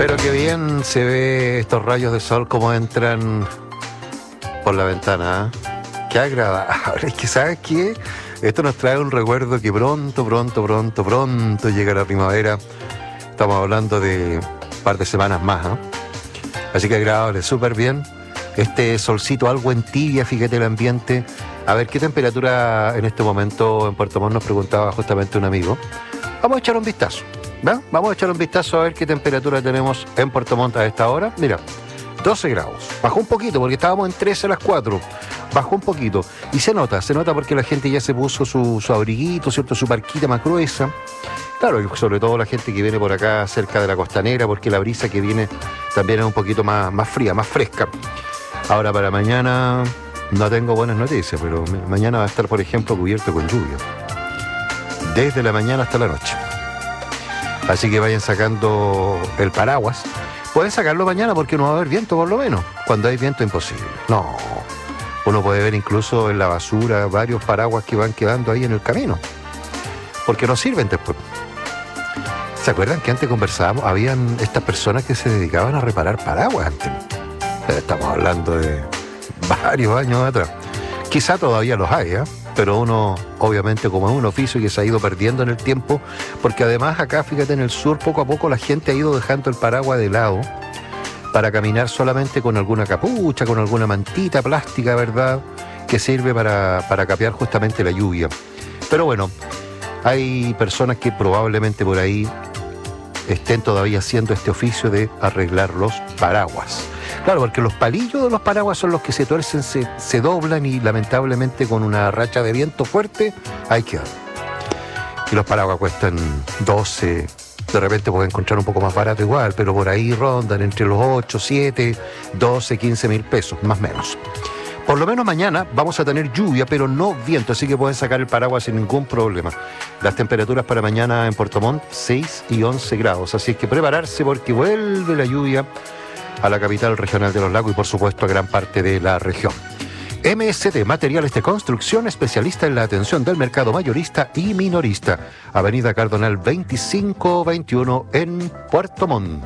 Pero qué bien se ve estos rayos de sol como entran por la ventana, ¿eh? Qué agradable. Es que, ¿sabes qué? Esto nos trae un recuerdo que pronto llega la primavera. Estamos hablando de un par de semanas más, ¿eh? Así que agradable, súper bien. Este solcito algo en tibia, fíjate el ambiente. A ver, ¿qué temperatura en este momento en Puerto Montt? Nos preguntaba justamente un amigo. Vamos a echar un vistazo, ¿va? Vamos a echar un vistazo a ver qué temperatura tenemos en Puerto Montt a esta hora. Mira, 12 grados. Bajó un poquito porque estábamos en 13 a las 4. Bajó un poquito. Y se nota porque la gente ya se puso su abriguito, ¿cierto? Su parquita más gruesa. Claro, y sobre todo la gente que viene por acá cerca de la costanera, porque la brisa que viene también es un poquito más fría, más fresca. Ahora para mañana no tengo buenas noticias, pero mañana va a estar, por ejemplo, cubierto con lluvia. Desde la mañana hasta la noche. Así que vayan sacando el paraguas. Pueden sacarlo mañana porque no va a haber viento, por lo menos. Cuando hay viento, imposible. No. Uno puede ver incluso en la basura varios paraguas que van quedando ahí en el camino. Porque no sirven después. ¿Se acuerdan que antes conversábamos? Habían estas personas que se dedicaban a reparar paraguas antes. Estamos hablando de varios años atrás. Quizá todavía los hay, ¿eh? Pero uno, obviamente, como es un oficio que se ha ido perdiendo en el tiempo, porque además acá, fíjate, en el sur, poco a poco la gente ha ido dejando el paraguas de lado para caminar solamente con alguna capucha, con alguna mantita plástica, ¿verdad?, que sirve para capear justamente la lluvia. Pero bueno, hay personas que probablemente por ahí estén todavía haciendo este oficio de arreglar los paraguas. Claro, porque los palillos de los paraguas son los que se tuercen, se doblan y lamentablemente con una racha de viento fuerte, ahí quedan. Y los paraguas cuestan 12, de repente pueden encontrar un poco más barato igual, pero por ahí rondan entre los 8, 7, 12, 15 mil pesos, más o menos. Por lo menos mañana vamos a tener lluvia, pero no viento, así que pueden sacar el paraguas sin ningún problema. Las temperaturas para mañana en Puerto Montt, 6 y 11 grados, así es que prepararse porque vuelve la lluvia a la capital regional de los lagos y por supuesto a gran parte de la región. MST, Materiales de Construcción, especialista en la atención del mercado mayorista y minorista. Avenida Cardonal 2521 en Puerto Montt.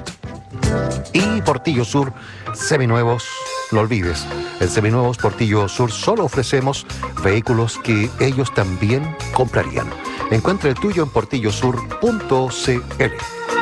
Y Portillo Sur, seminuevos, no olvides, en Seminuevos Portillo Sur solo ofrecemos vehículos que ellos también comprarían. Encuentra el tuyo en portillosur.cl.